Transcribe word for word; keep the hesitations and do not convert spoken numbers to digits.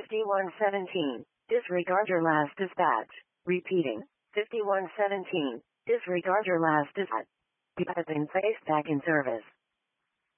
fifty-one seventeen. Disregard your last dispatch. Repeating. fifty-one seventeen. Disregard your last dispatch. You have been placed back in service.